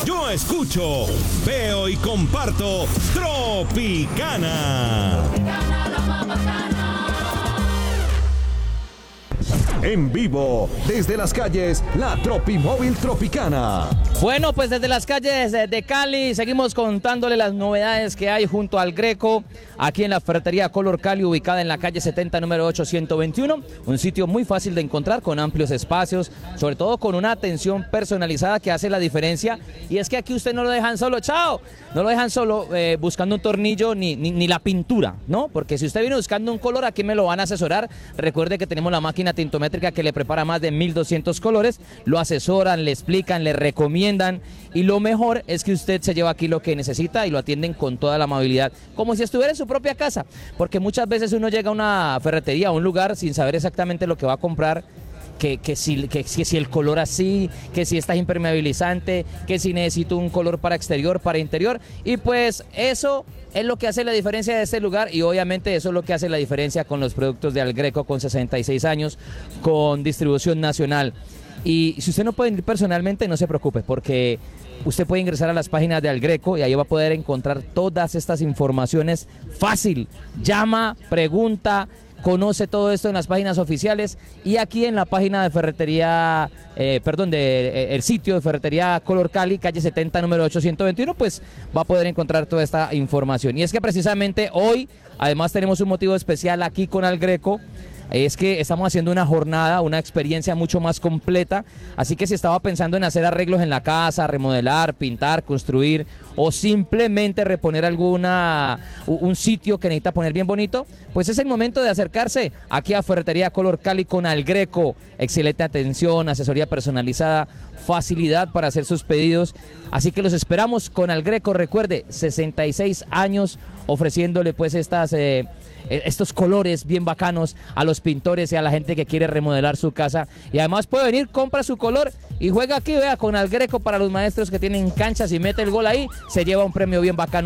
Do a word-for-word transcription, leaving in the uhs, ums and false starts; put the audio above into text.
Yo escucho, veo y comparto Tropicana. En vivo, desde las calles, la Tropimóvil Tropicana. Bueno, pues desde las calles de Cali seguimos contándole las novedades que hay junto al Greco, aquí en la ferretería Color Cali, ubicada en la calle setenta, número ocho, ciento veintiuno. Un sitio muy fácil de encontrar, con amplios espacios, sobre todo con una atención personalizada que hace la diferencia. Y es que aquí usted no lo dejan solo, chao, no lo dejan solo eh, buscando un tornillo ni, ni, ni la pintura, ¿no? Porque si usted viene buscando un color, aquí me lo van a asesorar. Recuerde que tenemos la máquina tintométrica que le prepara más de mil doscientos colores, lo asesoran, le explican, le recomiendan, y lo mejor es que usted se lleva aquí lo que necesita y lo atienden con toda la amabilidad, como si estuviera en su propia casa, porque muchas veces uno llega a una ferretería, a un lugar, sin saber exactamente lo que va a comprar. Que, que, si, que, que si el color así, que si está impermeabilizante, que si necesito un color para exterior, para interior, y pues eso es lo que hace la diferencia de este lugar, y obviamente eso es lo que hace la diferencia con los productos de Algreco, con sesenta y seis años, con distribución nacional. Y si usted no puede ir personalmente, no se preocupe, porque usted puede ingresar a las páginas de Algreco y ahí va a poder encontrar todas estas informaciones fácil. Llama, pregunta, conoce todo esto en las páginas oficiales, y aquí en la página de ferretería, eh, perdón, de eh, el sitio de ferretería Color Cali, calle setenta, número ocho, ciento veintiuno, pues va a poder encontrar toda esta información. Y es que precisamente hoy, además, tenemos un motivo especial aquí con Algreco. Es que estamos haciendo una jornada, una experiencia mucho más completa, así que si estaba pensando en hacer arreglos en la casa, remodelar, pintar, construir, o simplemente reponer alguna un sitio que necesita poner bien bonito, pues es el momento de acercarse aquí a Ferretería Color Cali con Algreco. Excelente atención, asesoría personalizada, facilidad para hacer sus pedidos, así que los esperamos con Algreco. Recuerde, sesenta y seis años ofreciéndole pues estas eh, estos colores bien bacanos a los pintores y a la gente que quiere remodelar su casa, y además puede venir, compra su color y juega aquí, vea, con Algreco. Para los maestros que tienen canchas y mete el gol ahí, se lleva un premio bien bacano.